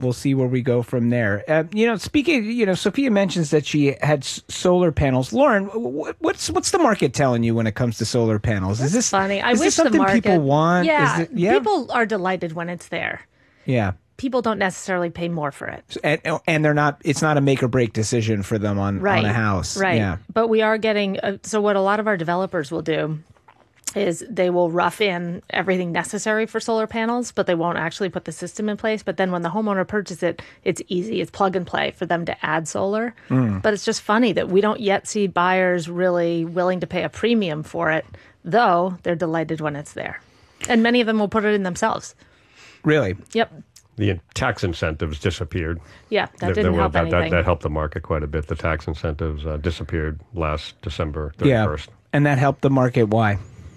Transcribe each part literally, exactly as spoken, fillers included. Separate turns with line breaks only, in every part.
we'll see where we go from there. Uh, you know, speaking, you know, Sophia mentions that she had s- solar panels. Lauren, wh- what's what's the market telling you when it comes to solar panels?
That's
is this
funny? I
is
wish
this something
the market,
people want?
Yeah,
Is it, yeah,
people are delighted when it's there.
Yeah.
People don't necessarily pay more for it.
And, and they're not. It's not a make or break decision for them on,
right.
on a house.
Right.
Yeah.
But we are getting. Uh, so what a lot of our developers will do is they will rough in everything necessary for solar panels, but they won't actually put the system in place. But then when the homeowner purchases it, it's easy. It's plug and play for them to add solar. Mm. But it's just funny that we don't yet see buyers really willing to pay a premium for it, though they're delighted when it's there. And many of them will put it in themselves.
Really?
Yep.
The tax incentives disappeared.
Yeah, that
there,
didn't
there were,
help
that,
anything.
that, that helped the market quite a bit. The tax incentives uh, disappeared last December thirty-first.
Yeah, and that helped the market. Why?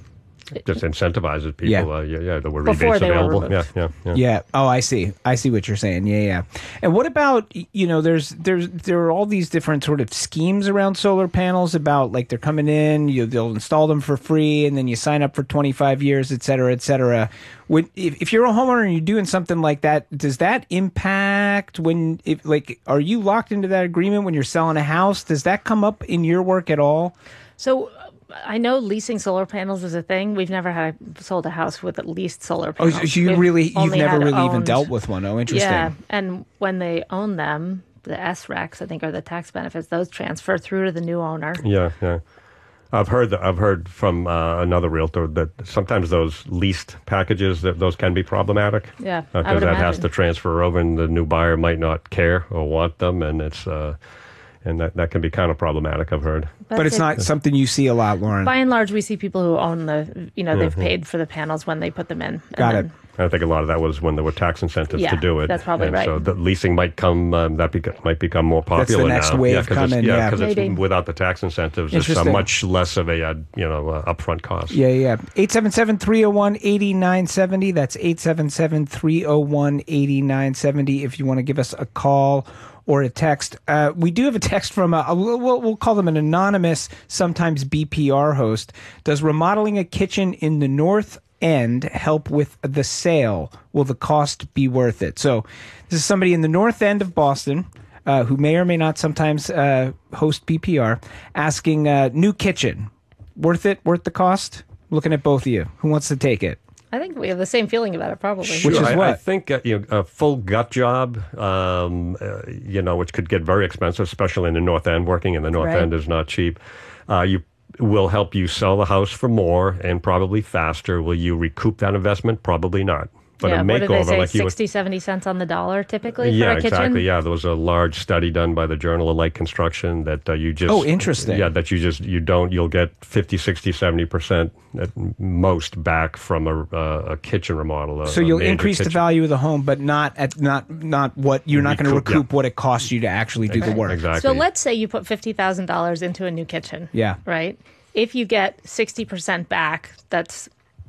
Just incentivizes people.
Yeah.
Uh, yeah, yeah, there were
Before
rebates
they were
available.
removed.
Yeah, yeah, yeah.
Yeah. Oh, I see. I see what you're saying. Yeah, yeah. And what about, you know, there's there's there are all these different sort of schemes around solar panels about like they're coming in, you they'll install them for free, and then you sign up for twenty-five years, et cetera, et cetera. Would, if if you're a homeowner and you're doing something like that, does that impact when if like are you locked into that agreement when you're selling a house? Does that come up in your work at all?
So I know leasing solar panels is a thing. We've never had sold a house with at least solar
Oh,
panels.
so you
We've
really you've
only
never
had
really even
owned-
dealt with one. Oh, interesting.
Yeah, and when they own them, the S RECs, I think, are the tax benefits. Those transfer through to the new owner.
Yeah, yeah. I've heard that, I've heard from uh, another realtor that sometimes those leased packages that those can be problematic.
Yeah, I
because
would
that has
imagine.
to transfer over, and the new buyer might not care or want them, and it's uh, and that, that can be kind of problematic. I've heard.
But it's
it.
not something you see a lot, Lauren.
By and large, we see people who own the, you know, they've paid for the panels when they put them in. And
Got
then-
it.
I think a lot of that was when there were tax incentives
Yeah,
to do it.
that's probably
and
right.
So the leasing might come, um, that beca- might become more
That's the
popular
next
now.
wave
yeah, 'cause
coming,
It's, yeah,
yeah.
because
Maybe.
it's without the tax incentives, it's a
Interesting.
much less of a uh, you know uh, upfront cost.
Yeah, yeah. eight seven seven, three oh one, eight nine seven oh. That's eight seven seven, three oh one, eight nine seven oh if you want to give us a call or a text. Uh, we do have a text from, a, a, we'll, we'll call them an anonymous, sometimes B P R host. Does remodeling a kitchen in the North End help with the sale? Will the cost be worth it? So this is somebody in the North End of Boston uh, who may or may not sometimes uh, host B P R asking, uh, new kitchen. Worth it? Worth the cost? Looking at both of you. Who wants to take it?
I think we have the same feeling about it, probably.
Sure,
Which is
I,
what?
I think uh, you know, a full gut job, um, uh, you know, which could get very expensive, especially in the North End. Working in the North
Right.
End is not cheap. Uh, you will help you sell the house for more and probably faster. Will you recoup that investment? Probably not. But
yeah,
a
what did they
makeover,
say,
like you would-
sixty, seventy cents on the dollar typically
yeah,
for a kitchen?
exactly. Yeah, there was a large study done by the Journal of Light Construction that uh, you just
Oh, interesting.
Yeah, that you just you don't you'll get fifty, sixty, seventy percent at most back from a, uh, a kitchen remodel. A,
So
a
you'll
major
increase the
kitchen.
value of the home, but not at not not what you're not going to
Recoup,
recoup
yeah.
what it costs you to actually do the work.
Exactly.
So let's say you put fifty thousand dollars into a new kitchen.
Yeah.
Right? If you get sixty percent back, that's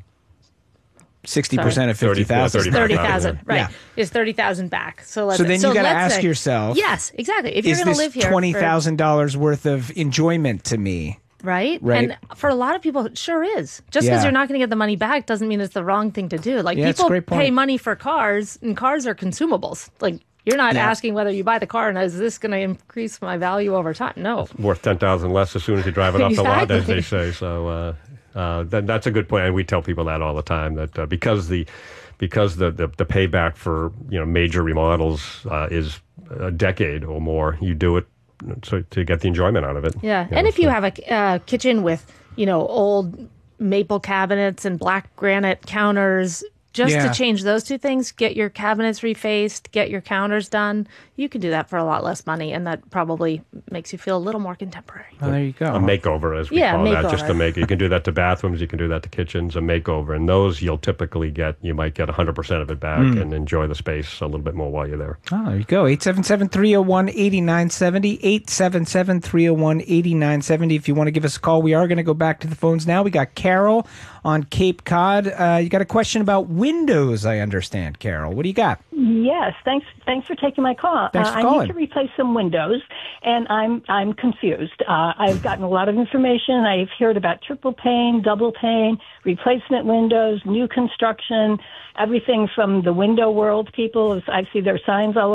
Sixty percent of fifty thousand.
thirty,
thirty thousand, right?
Yeah.
Is thirty thousand back. So let's
So then you got to
let's
ask
say-
yourself,
Yes, exactly. If you're
is
going to
this
live here,
twenty
for-
thousand dollars worth of enjoyment to me?
right?
Right.
And for a lot of people, it sure is. Just because
Yeah.
you're not going to get the money back doesn't mean it's the wrong thing to do. Like
Yeah, it's a
people
great point.
pay money for cars, and cars are consumables. Like you're not
Yeah.
asking whether you buy the car and is this going to increase my value over time? No.
Worth ten thousand less as soon as you drive it off the lot, as
Exactly.
they say. So uh, uh, that, that's a good point, and we tell people that all the time that uh, because the because the, the the payback for you know major remodels uh, is a decade or more, you do it so to get the enjoyment out of it.
Yeah,
You
and
know,
if you
so-
have a uh, kitchen with, you know, old maple cabinets and black granite counters, just
Yeah.
to change those two things, get your cabinets refaced, get your counters done, you can do that for a lot less money, and that probably makes you feel a little more contemporary.
Oh, there you go.
a makeover, as we
Yeah,
call that, just to
makeover.
make. You can do that to bathrooms, you can do that to kitchens, a makeover, and those you'll typically get. You might get one hundred percent of it back
Hmm.
and enjoy the space a little bit more while you're there.
Oh, there you go. eight seven seven, three oh one, eight nine seven oh. eight seven seven, three oh one, eight nine seven oh. If you want to give us a call, we are going to go back to the phones now. We got Carol on Cape Cod. Uh, you got a question about windows, I understand, Carol. What do you got?
Yes, thanks. Thanks for taking my call.
Thanks for
uh,
calling.
I need to replace some windows, and I'm I'm confused. Uh, I've gotten a lot of information. I've heard about triple pane, double pane, replacement windows, new construction, everything from the window world people. I see their signs all